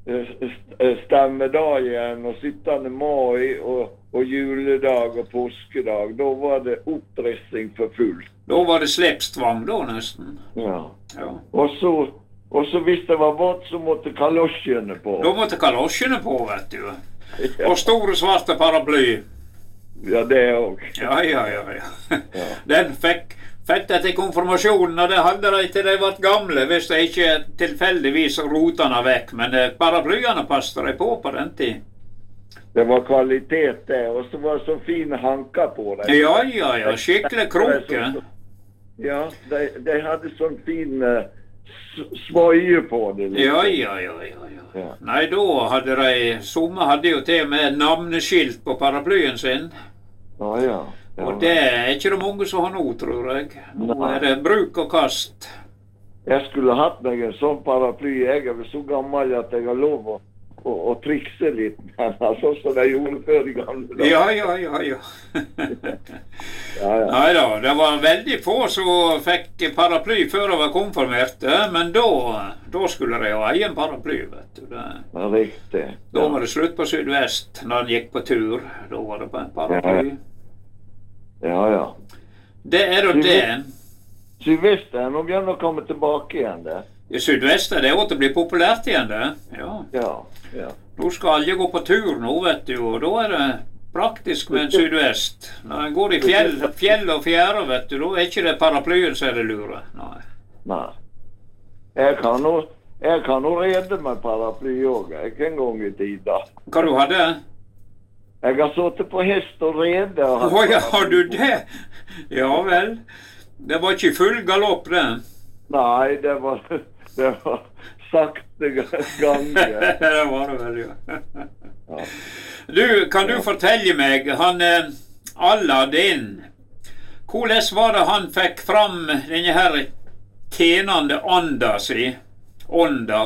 stemmedagen og 17. mai og juledag og påskedag. Da var det oppdressing for fullt. Da var det slepstvang da nesten. Ja. Ja. Og så hvis det var vått, så måtte kalosjene på. Da måtte kalosjene på, vet du. Og store svarte paraply. Ja, det også. Ja. Den fikk det til konfirmasjonen, og det hadde de til de var gamle, hvis de ikke tilfeldigvis rotene vekk. Men paraplyene passet de på den tid. Det var kvalitet det, og så var det så fine hanker på det. Ja, skikkelig kroke. Ja, de hadde sånn fin svøye på det. Liksom. Ja. Nei, da hadde somme hadde jo til med navneskilt på paraplyen sin. Ja. Og det ikke det mange som har nå, tror jeg. Nå det bruk og kast. Jeg skulle hatt meg en sånn paraply. Jeg vel så gammel at jeg har lov å trikse litt. Sånn som de gjorde før i gamle dag. Ja. Neida, det var veldig få som fikk paraply før de var konfirmerte, men da skulle de ha egen paraply, vet du. Ja, riktig. Da var det slutt på Sydvest, når han gikk på tur. Da var det på en paraply. Ja. Det jo det. Sydvest nå begynner å komme tilbake igjen, det. I Sydvest det å bli populært igjen, det. Ja. Nå skal alle gå på tur nå, vet du, og da det praktisk med en Sydvest. Når en går i fjell og fjære, vet du, da ikke det paraplyen som det lure. Nei. Jeg kan nå rede med paraply også, ikke en gang i tida. Hva du hadde? Jeg har sittet på hest og rede. Ja, har du det? Ja vel. Det var ikke full galopp, det? Nei, det var sakte ganger. Det var det vel, ja. Du, kan du fortelle meg, han Aladdin, hvordan var det han fikk fram denne her tjenende ånda si? Ånda?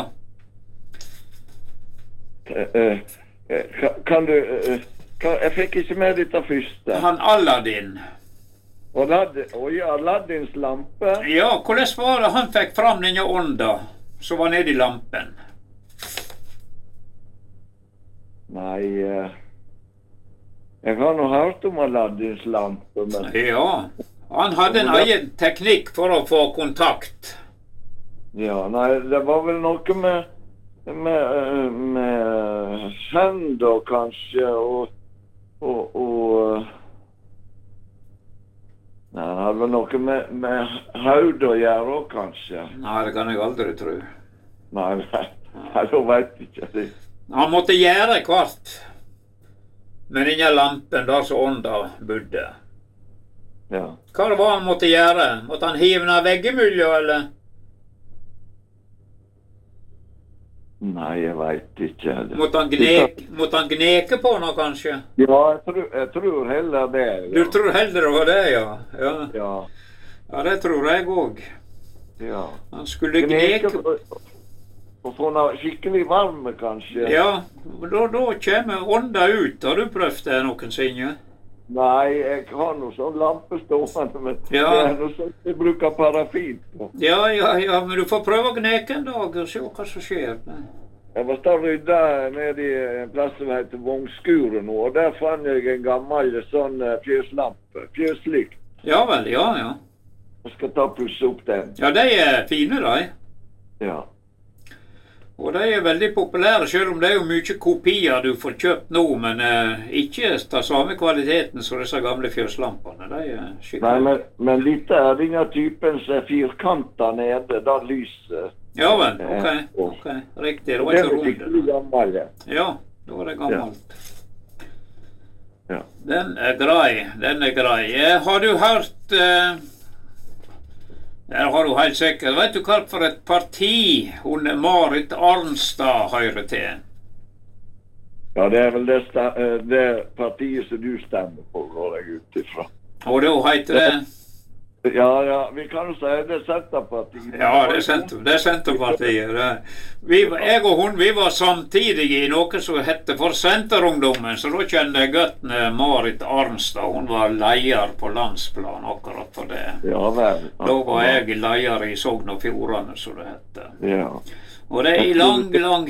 Kan du... Jeg fikk ikke med dette første. Han Aladdin. Aladdins lampe? Ja, hvordan var det han fikk fram denne ånda som var nede i lampen? Nei, jeg har nå hørt om Aladdins lampe, men... Ja, han hadde en egen teknikk for å få kontakt. Ja, nei, det var vel noe med hender kanskje, og nei, det hadde vel noe med haud å gjøre også, kanskje. Nei, det kan jeg aldri tro. Nei, da vet jeg ikke det. Han måtte gjøre kvart med denne lampen der som ånda bodde. Ja. Hva var han måtte gjøre? Måtte han hive ned veggimellom, eller? Nei, jeg vet ikke. Måtte han gneke på noe, kanskje? Ja, jeg tror heller det. Ja. Du tror heller det var det, ja? Ja, det tror jeg også. Ja. Han skulle gneke på... Og få noe skikkelig varme, kanskje. Ja, da kommer ånda ut. Har du prøvd det noensinne? Nei, jeg har noe sånn lampe stående, men det noe sånt jeg bruker parafin på. Ja, men du får prøve å gneke en dag og se hva som skjer. Jeg var stått ryddet nede i en plass som heter Vongskuren nå, og der fann jeg en gammel sånn fjøslampe, fjøslykt. Ja vel, ja. Jeg skal ta og pusse opp den. Ja, de fine, de. Ja. Og de veldig populære, selv om det jo mye kopier du får kjøpt nå, men ikke ta samme kvaliteten som disse gamle fjøslampene. De skikkelig. Nei, men dette denne typen som firkanter nede, da lyser. Ja vel, ok, riktig. Det var ikke rundt. Det var gammel. Ja, da var det gammelt. Ja. Den grei. Har du hørt... Der har du helt sikkert. Vet du hva for et parti hun Marit Arnstad hører til? Ja, det vel det partiet som du stemmer på, går jeg ut ifra. Og da heter det? Ja, vi kan jo si det Senterpartiet. Ja, det Senterpartiet. Jeg og hun, vi var samtidig i noe som hette for Senterungdommen, så da kjente jeg godt Marit Arnstad. Hun var leder på landsplan akkurat for det. Ja, vel. Da var jeg leder i Sogn og Fjordane, som det hette. Ja. Og det i lang